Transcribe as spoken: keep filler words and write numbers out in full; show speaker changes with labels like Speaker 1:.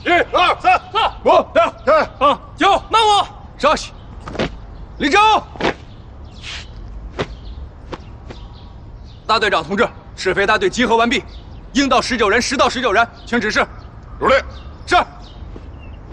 Speaker 1: 一二三四五六七八九，慢我。稍息，立正。大队长同志，赤飞大队集合完毕，应到十九人，实到十九人，请指示。
Speaker 2: 如令。
Speaker 1: 是。